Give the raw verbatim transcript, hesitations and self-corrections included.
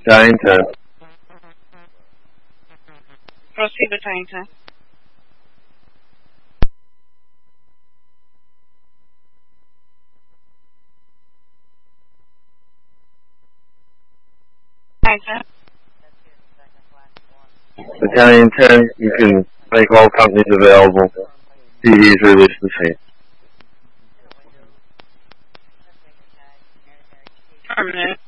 Battalion ten. Proceed, Battalion ten. Battalion ten, you can make all companies available. P Ds release the scene. Affirmative.